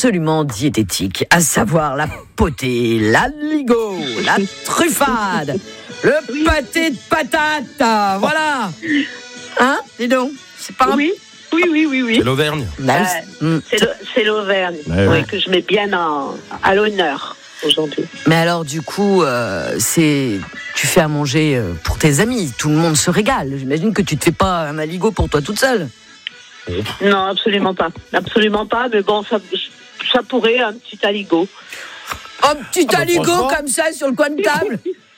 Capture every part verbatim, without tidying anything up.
absolument diététique, à savoir la potée, l'aligot, la truffade, le oui. pâté de patates, voilà. Hein, dis donc, c'est pas oui. Oui, oui, oui, oui. C'est l'Auvergne. Euh, mmh. c'est, le, c'est l'Auvergne, ouais, ouais. Oui, que je mets bien en, à l'honneur aujourd'hui. Mais alors, du coup, euh, c'est, tu fais à manger pour tes amis. Tout le monde se régale. J'imagine que tu te fais pas un aligot pour toi toute seule. Non, absolument pas. Absolument pas, mais bon, ça, ça pourrait, un petit aligot. Un petit ah, aligot bah, comme ça sur le coin de table.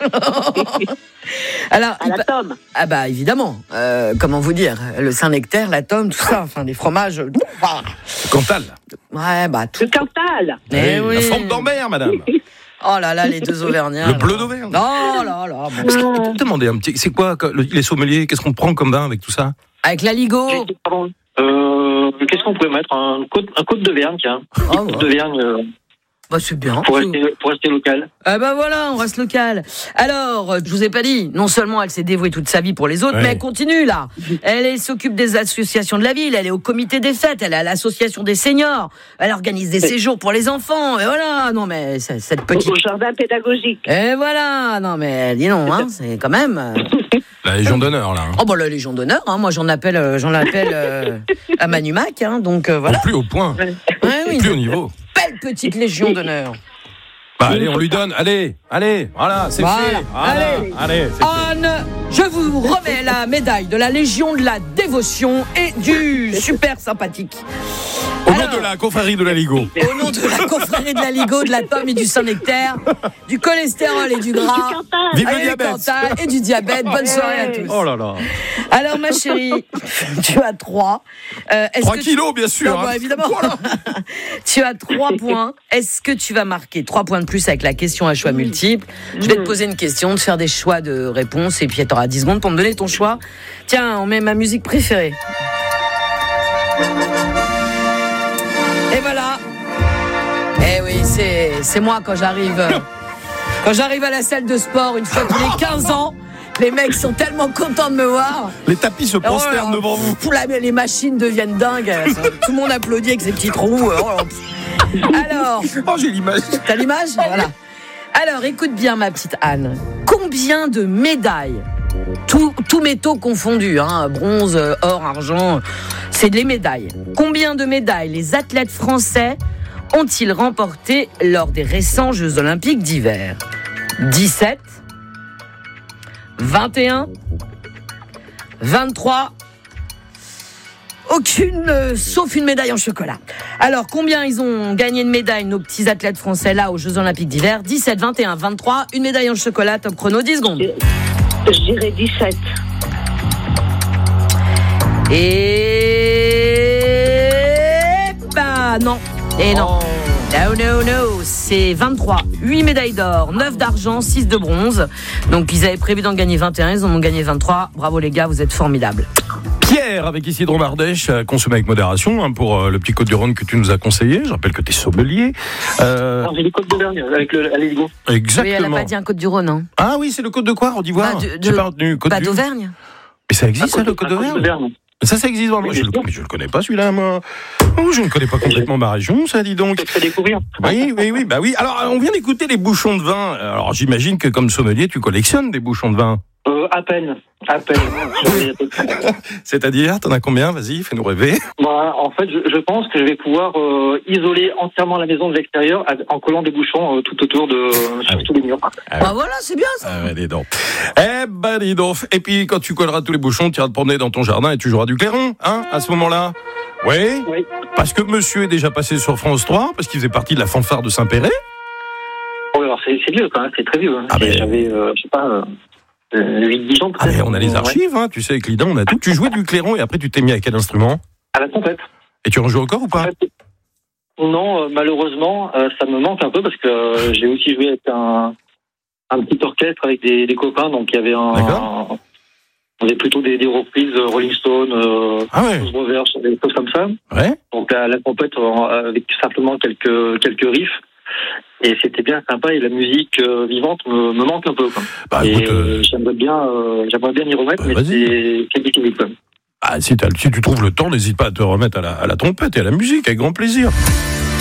Alors, à la tome. Ah bah évidemment. Euh, comment vous dire, le Saint-Nectaire, la tome, tout ça, enfin des fromages. Le Cantal. Ouais, bah tout. Le Cantal. Eh oui. La forme d'Ambert, madame. Oh là là, les deux Auvergnats. Le bleu d'Auvergne. Oh là là. Bon. Est-ce que tu peux demander un petit, c'est quoi les sommeliers, qu'est-ce qu'on prend comme vin avec tout ça? Avec l'aligot. Euh, qu'est-ce qu'on pourrait mettre? Un côte, un côte d'Auvergne, tiens. Oh, côte d'Auvergne. Euh... Bah c'est bien. Pour rester, pour rester local. Ah bah voilà, on reste local. Alors, je vous ai pas dit, non seulement elle s'est dévouée toute sa vie pour les autres, ouais. mais elle continue là. Elle, elle s'occupe des associations de la ville, elle est au comité des fêtes, elle est à l'association des seniors, elle organise des séjours pour les enfants, et voilà, non mais cette petite... Au jardin pédagogique. Et voilà, non mais dis donc, hein, c'est quand même... La Légion d'honneur, là. Hein. Oh, bah, la Légion d'honneur, hein. Moi, j'en appelle, euh, j'en appelle euh, à Manumac, hein, donc euh, voilà. Au plus haut point. Ouais, oui, plus haut niveau. Belle petite Légion d'honneur. Bah, allez, on lui donne. Allez, allez, voilà, c'est voilà. fait. Voilà. Allez, allez c'est Anne, fait. Je vous remets la médaille de la Légion de la dévotion et du super sympathique. Au Alors, nom de la confrérie de l'aligot. Au nom de la confrérie de l'aligot, de la tome et du Saint-Nectaire, du cholestérol et du gras. Vive le diabète. Et du diabète. Bonne soirée à tous. Oh là là. Alors, ma chérie, tu as trois. Euh, trois kilos, tu... bien sûr. Non, hein. bah, évidemment. Voilà. Tu as trois points. Est-ce que tu vas marquer trois points de plus avec la question à choix multiples? Je vais te poser une question, te faire des choix de réponse et puis tu auras dix secondes pour me donner ton choix. Tiens, on met ma musique préférée. Et voilà. Eh oui, c'est, c'est moi quand j'arrive, quand j'arrive à la salle de sport une fois tous les quinze ans. Les mecs sont tellement contents de me voir. Les tapis se prosternent oh, devant vous. La, les machines deviennent dingues. Tout le monde applaudit avec ses petits trous. Alors. Oh, j'ai l'image. T'as l'image? Voilà. Alors, écoute bien, ma petite Anne. Combien de médailles, tous tout métaux confondus, hein, bronze, or, argent, c'est des médailles. Combien de médailles les athlètes français ont-ils remporté lors des récents Jeux Olympiques d'hiver? dix-sept, vingt et un, vingt-trois, aucune, euh, sauf une médaille en chocolat. Alors, combien ils ont gagné de médailles, nos petits athlètes français, là, aux Jeux Olympiques d'hiver? dix-sept, vingt et un, vingt-trois, une médaille en chocolat, top chrono, dix secondes. Je, je dirais dix-sept. Et... bah, non. Et non. Oh. No, no, no, c'est vingt-trois. huit médailles d'or, neuf d'argent, six de bronze. Donc, ils avaient prévu d'en gagner vingt et un, ils en ont gagné vingt-trois. Bravo les gars, vous êtes formidables. Pierre, avec Isidro Mardèche, consommé avec modération, hein, pour euh, le petit Côte-du-Rhône que tu nous as conseillé. Je rappelle que tu es sommelier. Euh... Non, j'ai le Côte d'Auvergne avec l'aligot. Exactement. Oui, elle n'a pas dit un Côte-du-Rhône. Hein. Ah oui, c'est le Côte de quoi, on dit voir. Bah, de, de, j'ai pas retenu. Côte bah, du... d'Auvergne. Mais ça existe, ça, le Côte d'Auvergne? Ça, ça existe vraiment. Oui, je le, mais je le connais pas, celui-là, moi. Oh, je ne connais pas complètement ma région, ça, dis donc. Je te fais découvrir. Oui, oui, oui, bah oui. Alors, on vient d'écouter les bouchons de vin. Alors, j'imagine que comme sommelier, tu collectionnes des bouchons de vin. Euh, à peine, à peine. C'est-à-dire, t'en as combien? Vas-y, fais-nous rêver. Bah, en fait, je, je pense que je vais pouvoir euh, isoler entièrement la maison de l'extérieur en collant des bouchons euh, tout autour de ah sur oui. tous les murs. Ah bah oui. voilà, c'est bien ça. Ah ouais, dis donc. Eh ben, dis donc. Et puis, quand tu colleras tous les bouchons, tu iras te promener dans ton jardin et tu joueras du clairon, hein, à ce moment-là. Oui. Oui. Parce que monsieur est déjà passé sur France trois, parce qu'il faisait partie de la fanfare de Saint-Péret. Oh, alors c'est, c'est vieux quand même, c'est très vieux. Hein. Ah ben... J'avais, euh, je sais pas. Euh... huit dix ans peut-être. Ah mais on a les archives, ouais. hein, tu sais, avec Lida, on a tout. Tu jouais du clairon et après tu t'es mis à quel instrument? À la trompette. Et tu en joues encore ou pas? Non, euh, malheureusement, euh, ça me manque un peu parce que euh, j'ai aussi joué avec un, un petit orchestre avec des, des copains, donc il y avait un... D'accord. un on avait plutôt des, des reprises euh, Rolling Stone, euh, ah ouais. Rovers, des choses comme ça. Ouais. Donc à la trompette euh, avec simplement quelques, quelques riffs. Et c'était bien sympa et la musique euh, vivante me, me manque un peu. Quoi. Bah, et écoute, euh... j'aimerais bien, euh, j'aimerais bien m'y remettre, bah, mais c'est, c'est difficile quand même. Ah, si, si tu trouves le temps, n'hésite pas à te remettre à la, à la trompette et à la musique, avec grand plaisir.